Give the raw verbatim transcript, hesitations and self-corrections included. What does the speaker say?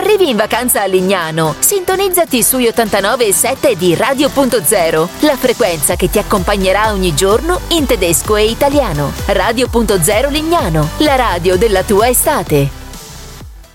arrivi in vacanza a Lignano, sintonizzati sugli ottantanove virgola sette di Radio Punto Zero, la frequenza che ti accompagnerà ogni giorno in tedesco e italiano. Radio Punto Zero Lignano, la radio della tua estate.